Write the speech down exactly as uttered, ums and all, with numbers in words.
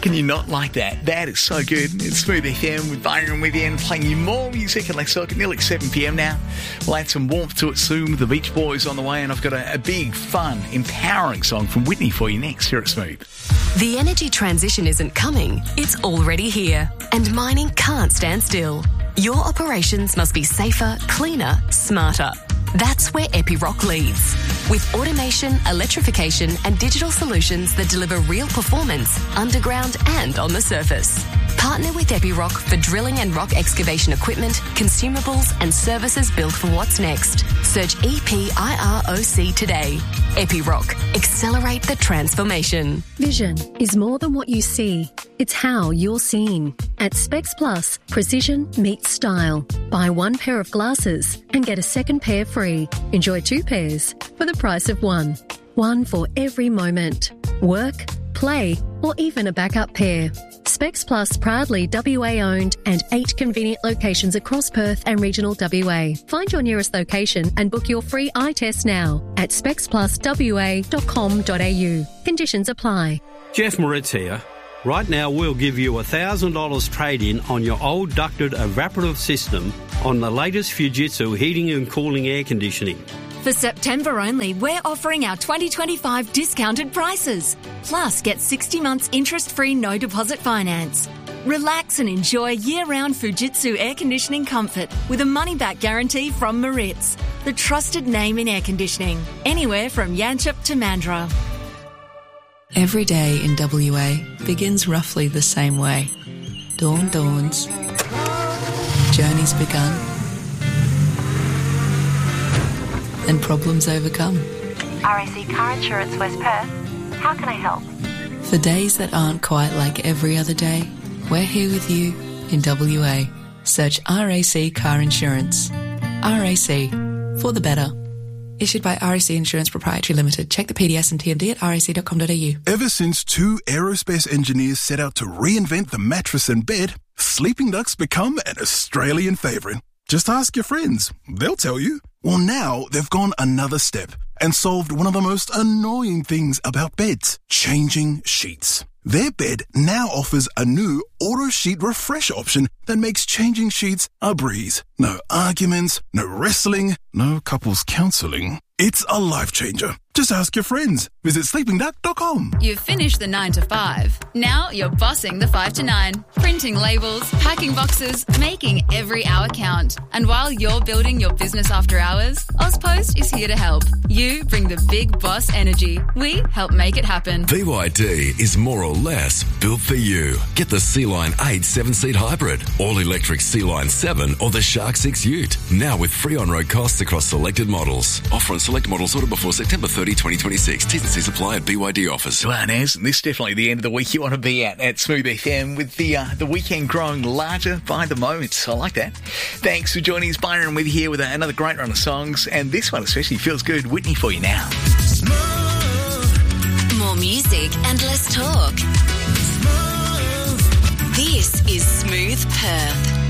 can you not like that? That is so good. It's Smooth F M with Byron with you and playing you more music at Lex Socket, nearly seven p.m. now. We'll add some warmth to it soon with the Beach Boys on the way, and I've got a, a big, fun, empowering song from Whitney for you next here at Smooth. The energy transition isn't coming, it's already here. And mining can't stand still. Your operations must be safer, cleaner, smarter. That's where Epiroc leads. With automation, electrification and digital solutions that deliver real performance underground and on the surface. Partner with Epiroc for drilling and rock excavation equipment, consumables and services built for what's next. Search E P I R O C today. Epiroc. Accelerate the transformation. Vision is more than what you see. It's how you're seen. At Specs Plus, precision meets style. Buy one pair of glasses and get a second pair free. Enjoy two pairs for the price of one. One for every moment. Work, play, or even a backup pair. Specs Plus proudly W A owned and eight convenient locations across Perth and regional W A. Find your nearest location and book your free eye test now at specs plus w a dot com dot a u. Conditions apply. Jeff Moritz here. Right now we'll give you one thousand dollars trade-in on your old ducted evaporative system on the latest Fujitsu heating and cooling air conditioning. For September only, we're offering our twenty twenty-five discounted prices. Plus, get sixty months interest-free no deposit finance. Relax and enjoy year-round Fujitsu air conditioning comfort with a money-back guarantee from Moritz, the trusted name in air conditioning, anywhere from Yanchep to Mandurah. Every day in W A begins roughly the same way. Dawn dawns. Journey's begun. And problems overcome. R A C Car Insurance West Perth. How can I help? For days that aren't quite like every other day, we're here with you in W A. Search R A C Car Insurance. R A C. For the better. Issued by R A C Insurance Proprietary Limited. Check the P D S and T M D at r a c dot com dot a u. Ever since two aerospace engineers set out to reinvent the mattress and bed, Sleeping Duck's become an Australian favourite. Just ask your friends. They'll tell you. Well, now they've gone another step and solved one of the most annoying things about beds, changing sheets. Their bed now offers a new auto sheet refresh option that makes changing sheets a breeze. No arguments, no wrestling, no couples counselling. It's a life changer. Just ask your friends. Visit sleeping duck dot com. You've finished the nine to five. Now you're bossing the five to nine. Printing labels, packing boxes, making every hour count. And while you're building your business after hours, Ozpost is here to help. You bring the big boss energy. We help make it happen. B Y D is more or less built for you. Get the Sea-Line eight seven-seat hybrid, all-electric Sea-Line seven or the Shark six Ute. Now with free on-road costs across selected models. Offer on select models ordered before September thirtieth, twenty twenty-six. T's and C's apply at B Y D offers. Well, Naz, this is definitely the end of the week you want to be at at Smooth F M with the uh, the weekend growing larger by the moment. I like that. Thanks for joining us. Byron with you here with another great run of songs, and this one especially feels good. Whitney for you now. More music and less talk. This is Smooth Perth.